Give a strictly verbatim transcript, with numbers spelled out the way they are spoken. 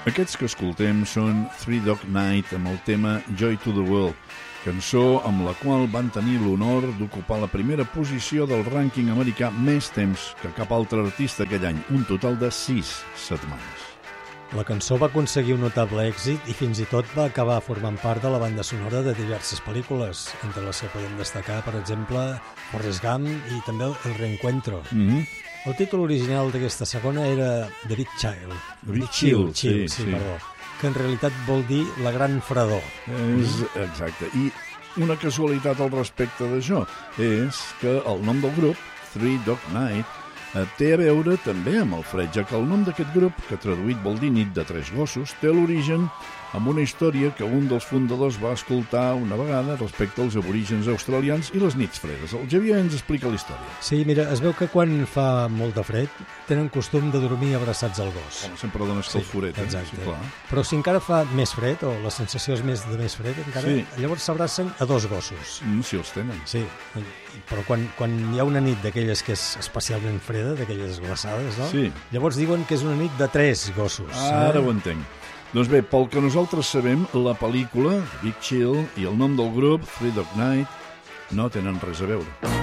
Aquests que escoltem són Three Dog Night amb el tema Joy to the World, cançó amb la qual van tenir l'honor d'ocupar la primera posició del rànquing americà més temps que cap altre artista aquell any, un total de sis setmanes. La cançó va aconseguir un notable èxit i fins i tot va acabar formant part de la banda sonora de diverses pel·lícules, entre les que podem destacar, per exemple, Forrest Gump i també El Reencuentro. Mm-hmm. El títol original d'aquesta segona era The Big Chill. The Big Chill, Chill, sí, sí, sí. Perdó, que en realitat vol dir la gran fredor. És exacte. I una casualitat al respecte d'això és que el nom del grup, Three Dog Night, té a veure també amb el fred, ja que el nom d'aquest grup, que traduït vol dir nit de tres gossos, té l'origen amb una història que un dels fundadors va escoltar una vegada respecte als aborígens australians i les nits fredes. El Xavier ens explica la història. Sí, mira, es veu que quan fa molt de fred tenen costum de dormir abraçats al gos. Home, sempre dona escalforet, sí, eh? exacte. Sí, clar. Però si encara fa més fred, o la sensació és més de més fred, encara, Sí. llavors s'abracen a dos gossos. Mm, si els tenen. Sí, però quan, quan hi ha una nit d'aquelles que és especialment freda, d'aquelles glaçades, no? Sí. Llavors diuen que és una nit de tres gossos. Ara eh? ho entenc. Doncs bé, pel que nosaltres sabem, la pel·lícula, Big Chill, i el nom del grup, Three Dog Night, no tenen res a veure.